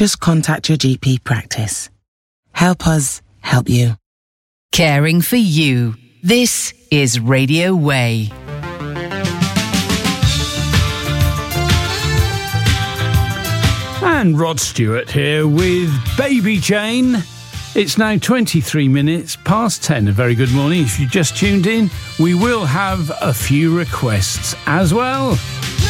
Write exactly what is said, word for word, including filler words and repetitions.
just contact your G P practice. Help us help you. Caring for you. This is Radio Way. And Rod Stewart here with Baby Jane. It's now twenty-three minutes past ten. A very good morning. If you just tuned in, we will have a few requests as well.